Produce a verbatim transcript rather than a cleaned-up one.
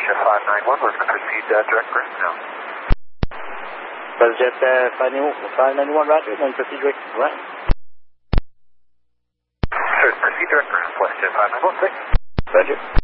WestJet five nine one, we're going to proceed uh, direct ground now. WestJet uh, five nine one, roger, then proceed direct ground. Sure, proceed direct ground, WestJet five nine one, six. Roger.